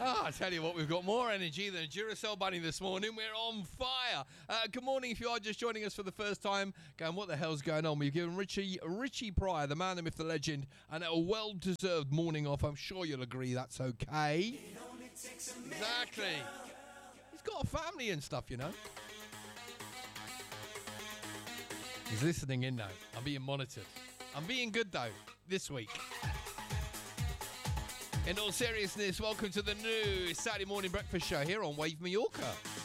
I tell you what, we've got more energy than a Duracell bunny this morning. We're on fire. Good morning if you are just joining us for the first time. Going, what the hell's going on? We've given Richie Pryor, the man, the myth, the legend, and a well-deserved morning off. I'm sure you'll agree that's okay. Exactly. He's got a family and stuff, you know. He's listening in now. I'm being monitored. I'm being good, though, this week. In all seriousness, welcome to the new Saturday morning breakfast show here on Wave Mallorca.